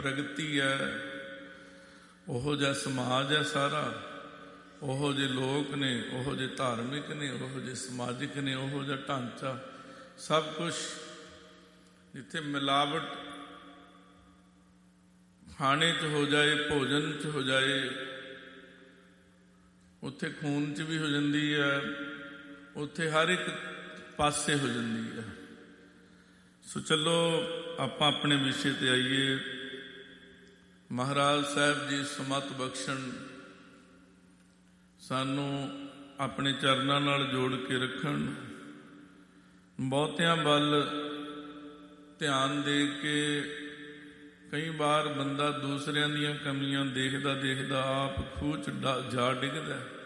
ਪ੍ਰਗਤੀ ਹੈ, ਉਹੋ ਜਿਹਾ ਸਮਾਜ ਹੈ ਸਾਰਾ, ਉਹੋ ਜਿਹੇ ਲੋਕ ਨੇ, ਉਹੋ ਜਿਹੇ ਧਾਰਮਿਕ ਨੇ, ਉਹੋ ਜਿਹੇ ਸਮਾਜਿਕ ਨੇ, ਉਹੋ ਜਿਹਾ ਢਾਂਚਾ, ਸਭ ਕੁਛ। ਜਿੱਥੇ ਮਿਲਾਵਟ ਖਾਣੇ 'ਚ ਹੋ ਜਾਏ, ਭੋਜਨ 'ਚ ਹੋ ਜਾਏ, ਉੱਥੇ ਖੂਨ 'ਚ ਵੀ ਹੋ ਜਾਂਦੀ ਹੈ, ਉੱਥੇ ਹਰ ਇੱਕ ਪਾਸੇ ਹੋ ਜਾਂਦੀ ਹੈ। ਸੋ ਚਲੋ ਆਪਾਂ ਆਪਣੇ ਵਿਸ਼ੇ 'ਤੇ ਆਈਏ। ਮਹਾਰਾਜ ਸਾਹਿਬ ਜੀ ਸੁਮਤ ਬਖਸ਼ਣ, ਸਾਨੂੰ ਆਪਣੇ ਚਰਨਾਂ ਨਾਲ ਜੋੜ ਕੇ ਰੱਖਣ। ਬਹੁਤਿਆਂ ਵੱਲ ਧਿਆਨ ਦੇ ਕੇ ਕਈ ਵਾਰ ਬੰਦਾ ਦੂਸਰਿਆਂ ਦੀਆਂ ਕਮੀਆਂ ਦੇਖਦਾ ਦੇਖਦਾ ਆਪ ਖੂਹ 'ਚ ਜਾ ਡਿੱਗਦਾ।